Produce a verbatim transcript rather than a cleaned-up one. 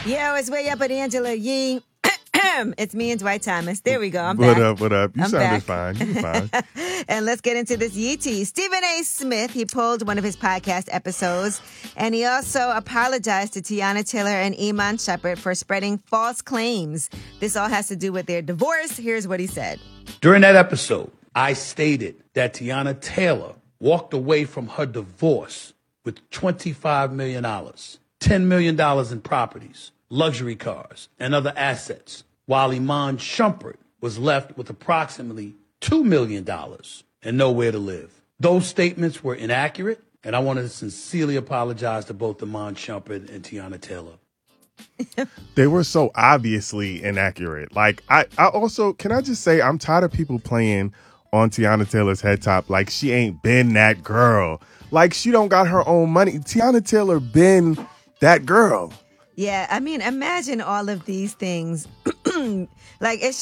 Yo, it's Way Up with Angela Yee. It's me and Dwight Thomas. There we go. I'm what back. What up? What up? You I'm sounded back. fine. You fine. And let's get into this Yee tea. Stephen A. Smith, he pulled one of his podcast episodes, and he also apologized to Teyana Taylor and Iman Shumpert for spreading false claims. This all has to do with their divorce. Here's what he said. During that episode, I stated that Teyana Taylor walked away from her divorce with twenty-five million dollars, ten million dollars in properties, luxury cars, and other assets, while Iman Shumpert was left with approximately two million dollars and nowhere to live. Those statements were inaccurate, and I want to sincerely apologize to both Iman Shumpert and Teyana Taylor. They were so obviously inaccurate. Like, I, I also, can I just say, I'm tired of people playing on Teyana Taylor's head top like she ain't been that girl. Like, she don't got her own money. Teyana Taylor been that girl. Yeah, I mean, imagine all of these things. Like, it's